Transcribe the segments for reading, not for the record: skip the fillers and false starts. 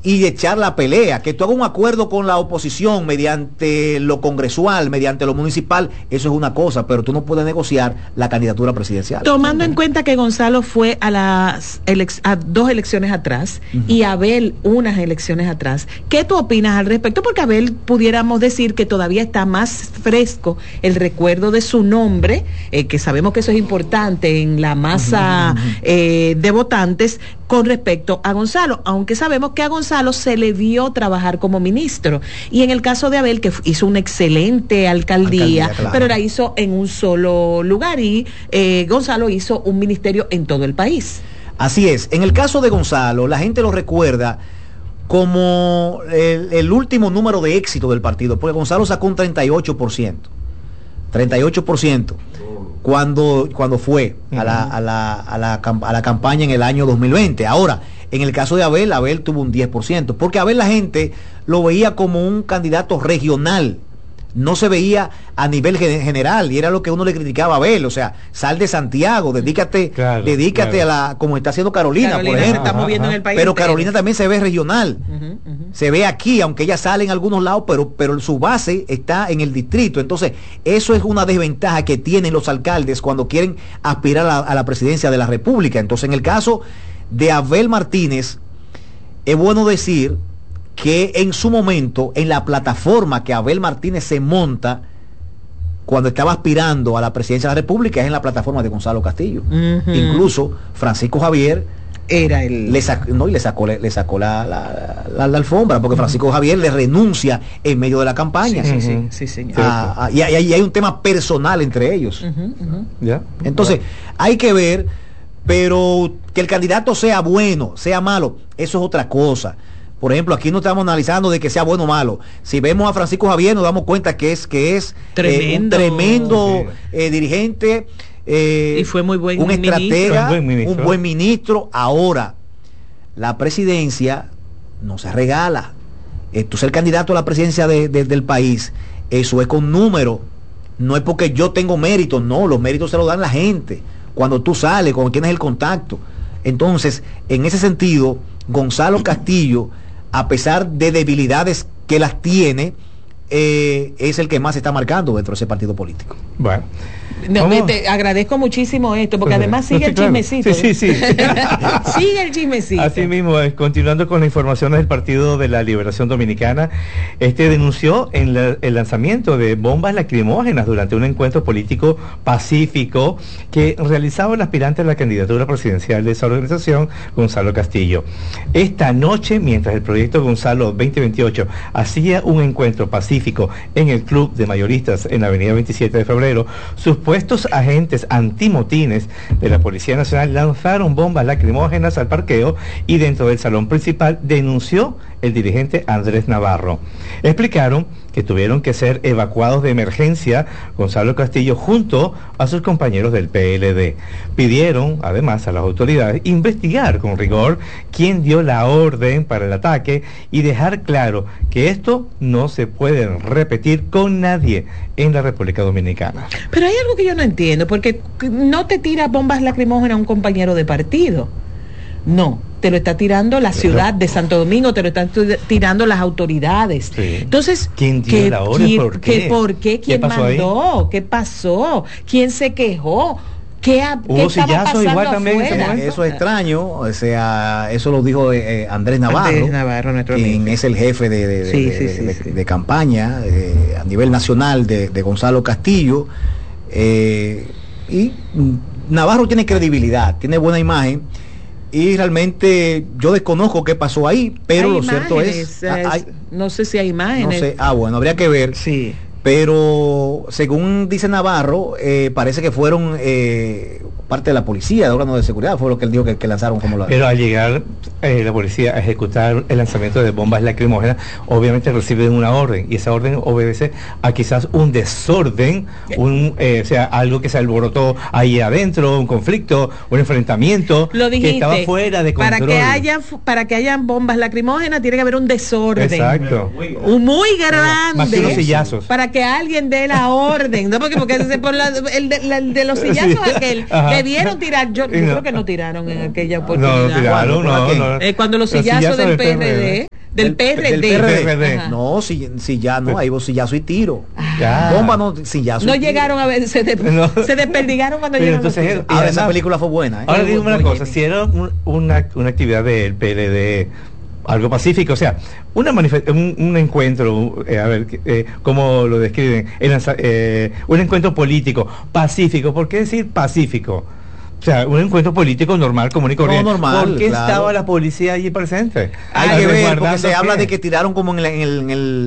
y echar la pelea, que tú hagas un acuerdo con la oposición mediante lo congresual, mediante lo municipal, eso es una cosa, pero tú no puedes negociar la candidatura presidencial. Tomando en cuenta que Gonzalo fue a dos elecciones atrás y Abel unas elecciones atrás, ¿qué tú opinas al respecto? Porque Abel pudiéramos decir que todavía está más fresco el recuerdo de su nombre, que sabemos que eso es importante en la masa de votantes, con respecto a Gonzalo, aunque sabemos que a Gonzalo se le vio trabajar como ministro, y en el caso de Abel, que hizo una excelente alcaldía, claro, pero la hizo en un solo lugar, y Gonzalo hizo un ministerio en todo el país. Así es. En el caso de Gonzalo, la gente lo recuerda como el último número de éxito del partido, porque Gonzalo sacó un 38%. 38%. Cuando fue a la campaña en el año 2020. Ahora, en el caso de Abel tuvo un 10%, porque Abel la gente lo veía como un candidato regional, no se veía a nivel general, y era lo que uno le criticaba a Abel, o sea, sal de Santiago, dedícate claro. a la, como está haciendo Carolina por ejemplo, se está moviendo en el país pero entero. Carolina también se ve regional, se ve aquí, aunque ella sale en algunos lados, pero su base está en el distrito. Entonces eso es una desventaja que tienen los alcaldes cuando quieren aspirar a la presidencia de la República. Entonces, en el caso de Abel Martínez, es bueno decir que en su momento, en la plataforma que Abel Martínez se monta cuando estaba aspirando a la presidencia de la República, es en la plataforma de Gonzalo Castillo. Incluso Francisco Javier era el... le sacó la alfombra, porque Francisco Javier le renuncia en medio de la campaña. Sí, señor. Y hay un tema personal entre ellos. ¿Ya? Entonces, hay que ver, pero que el candidato sea bueno, sea malo, eso es otra cosa. Por ejemplo, aquí no estamos analizando de que sea bueno o malo. Si vemos a Francisco Javier, nos damos cuenta que es un tremendo dirigente, y fue muy buen un estratega, un buen ministro. Ahora, la presidencia no se regala. Tú ser candidato a la presidencia del país, eso es con número. No es porque yo tengo méritos, no, los méritos se los dan la gente. Cuando tú sales, cuando tienes el contacto. Entonces, en ese sentido, Gonzalo Castillo, a pesar de debilidades que las tiene, es el que más se está marcando dentro de ese partido político. Bueno, te agradezco muchísimo esto, porque además sigue el chismecito. Sí. Sigue el chismecito. Así mismo, continuando con las informaciones del Partido de la Liberación Dominicana, denunció el lanzamiento de bombas lacrimógenas durante un encuentro político pacífico que realizaba el aspirante a la candidatura presidencial de esa organización, Gonzalo Castillo. Esta noche, mientras el proyecto Gonzalo 2028 hacía un encuentro pacífico en el Club de Mayoristas en la avenida 27 de febrero, supuestos agentes antimotines de la Policía Nacional lanzaron bombas lacrimógenas al parqueo, y dentro del salón principal denunció el dirigente Andrés Navarro. Explicaron que tuvieron que ser evacuados de emergencia Gonzalo Castillo junto a sus compañeros del PLD. Pidieron además a las autoridades investigar con rigor quién dio la orden para el ataque y dejar claro que esto no se puede repetir con nadie en la República Dominicana. Pero hay algo que yo no entiendo, porque no te tira bombas lacrimógenas a un compañero de partido. No, te lo está tirando la ciudad de Santo Domingo, te lo están tirando las autoridades. Sí. Entonces, ¿quién dio la orden? ¿Por qué? ¿Quién mandó? Ahí? ¿Qué pasó? ¿Quién se quejó? ¿Qué estaba pasando igual también afuera? Eso es extraño, o sea, eso lo dijo Andrés Navarro, nuestro quien amigo. es el jefe de campaña a nivel nacional de Gonzalo Castillo, y Navarro tiene credibilidad, tiene buena imagen, y realmente yo desconozco qué pasó ahí, pero lo cierto es... no sé si hay imágenes. No sé, bueno, habría que ver. Sí. Pero según dice Navarro, parece que fueron parte de la policía, de órganos de seguridad, fue lo que él dijo que lanzaron como la... Pero al llegar la policía a ejecutar el lanzamiento de bombas lacrimógenas, obviamente reciben una orden, y esa orden obedece a quizás un desorden, o sea, algo que se alborotó ahí adentro, un conflicto, un enfrentamiento. Lo dijiste, que estaba fuera de control. Para que hayan bombas lacrimógenas tiene que haber un desorden. Exacto. Muy grande. Más que unos sillazos. Para que alguien dé la orden, ¿no? Porque el de los sillazos aquel, debieron tirar, yo creo que no tiraron en aquella oportunidad. No tiraron, no. Cuando los sillazos del PRD. Del PRD. No, si ya no, ahí vos sillazo y tiro. Bomba no, sillazo. No llegaron a ver, se desperdigaron cuando llegaron. Entonces, ahora esa película fue buena. Ahora dígame una cosa, si era una actividad del PLD, algo pacífico, o sea, un encuentro, a ver, ¿cómo lo describen? Un encuentro político, pacífico, ¿por qué decir pacífico? O sea, un encuentro político normal, común y corriente. No, normal, ¿Por qué claro. estaba la policía allí presente? Hay que ver, porque se habla de que tiraron como en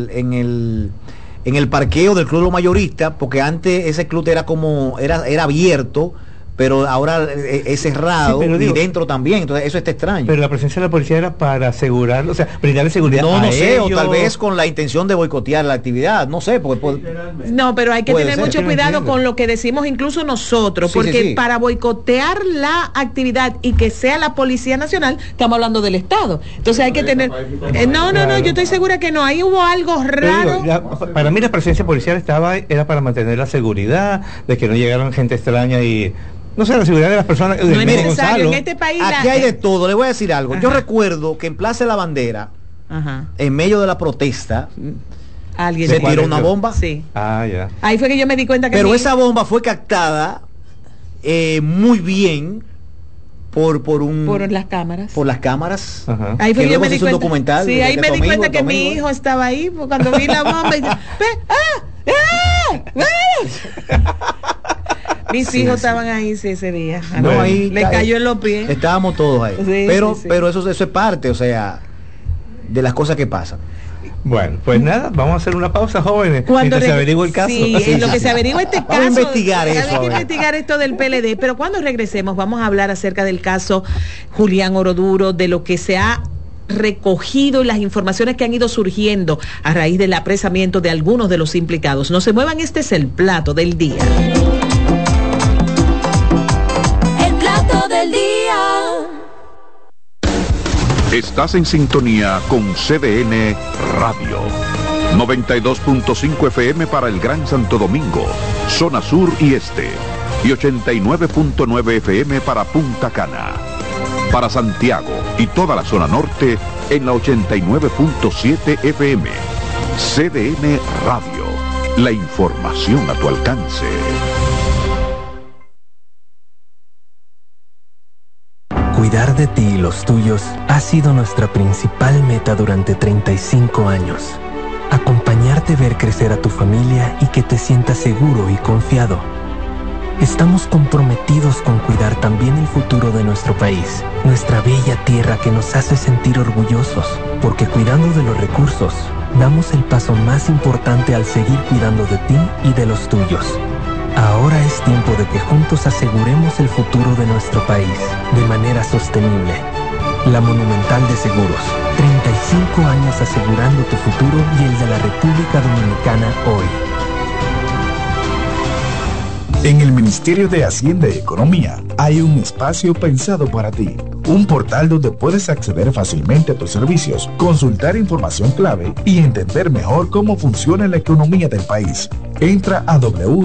el parqueo del Club de los Mayoristas, porque antes ese club era abierto, pero ahora es cerrado, sí, y dentro también, entonces eso está extraño. Pero la presencia de la policía era para asegurar, o sea, brindarle seguridad a sé, ellos. o tal vez con la intención de boicotear la actividad, no sé, porque no, pero hay que tener mucho cuidado con lo que decimos incluso nosotros, porque para boicotear la actividad y que sea la Policía Nacional, estamos hablando del Estado. Entonces hay que tener no, yo estoy segura que no, ahí hubo algo raro. Para mí la presencia policial era para mantener la seguridad, de que no llegaran gente extraña y no sé, la seguridad de las personas. No es necesario, en este país aquí hay de todo. Le voy a decir algo. Ajá. Yo recuerdo que en Plaza de la Bandera, en medio de la protesta, alguien se tiró una bomba. Sí. Ya. Ahí fue que yo me di cuenta que pero esa bomba fue captada muy bien por las cámaras. Por las cámaras. Ajá. Ahí fue que yo me di cuenta. Documental sí, ahí me di cuenta que mi hijo estaba ahí cuando vi la bomba y mis hijos estaban ahí ese día. No, ahí le cayó en los pies. Estábamos todos ahí. Sí, pero eso es parte, o sea, de las cosas que pasan. Bueno, pues nada, vamos a hacer una pausa, jóvenes, mientras se averigua el caso. Sí, en lo que se averigua este caso. Vamos a investigar eso. Hay que investigar esto del PLD, pero cuando regresemos vamos a hablar acerca del caso Julián Oroduro, de lo que se ha recogido y las informaciones que han ido surgiendo a raíz del apresamiento de algunos de los implicados. No se muevan, este es el plato del día. Del día. Estás en sintonía con CDN Radio. 92.5 FM para el Gran Santo Domingo, zona sur y este. Y 89.9 FM para Punta Cana. Para Santiago y toda la zona norte en la 89.7 FM. CDN Radio. La información a tu alcance. Cuidar de ti y los tuyos ha sido nuestra principal meta durante 35 años. Acompañarte, ver crecer a tu familia y que te sientas seguro y confiado. Estamos comprometidos con cuidar también el futuro de nuestro país, nuestra bella tierra que nos hace sentir orgullosos, porque cuidando de los recursos, damos el paso más importante al seguir cuidando de ti y de los tuyos. Ahora es tiempo de que juntos aseguremos el futuro de nuestro país de manera sostenible. La Monumental de Seguros, 35 años asegurando tu futuro y el de la República Dominicana hoy. En el Ministerio de Hacienda y Economía hay un espacio pensado para ti. Un portal donde puedes acceder fácilmente a tus servicios, consultar información clave y entender mejor cómo funciona la economía del país. Entra a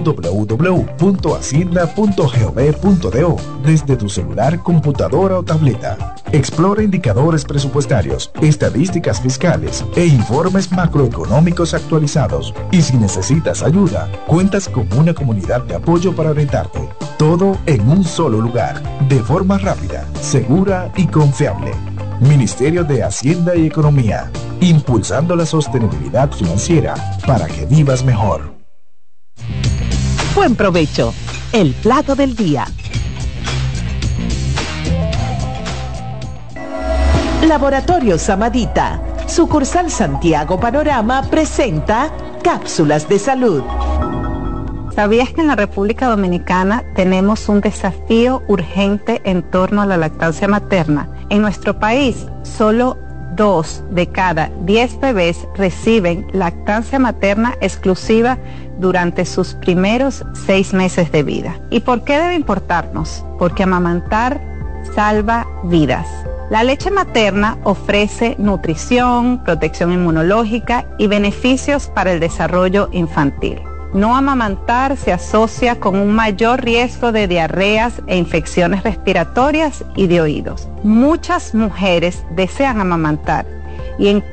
www.hacienda.gov.do desde tu celular, computadora o tableta. Explora indicadores presupuestarios, estadísticas fiscales e informes macroeconómicos actualizados. Y si necesitas ayuda, cuentas con una comunidad de apoyo para orientarte. Todo en un solo lugar, de forma rápida, segura y confiable. Ministerio de Hacienda y Economía, impulsando la sostenibilidad financiera para que vivas mejor. Buen provecho. El plato del día. Laboratorio Samadita, sucursal Santiago Panorama, presenta Cápsulas de Salud. ¿Sabías que en la República Dominicana tenemos un desafío urgente en torno a la lactancia materna? En nuestro país, solo 2 de cada 10 bebés reciben lactancia materna exclusiva durante sus primeros 6 meses de vida. ¿Y por qué debe importarnos? Porque amamantar salva vidas. La leche materna ofrece nutrición, protección inmunológica y beneficios para el desarrollo infantil. No amamantar se asocia con un mayor riesgo de diarreas e infecciones respiratorias y de oídos. Muchas mujeres desean amamantar y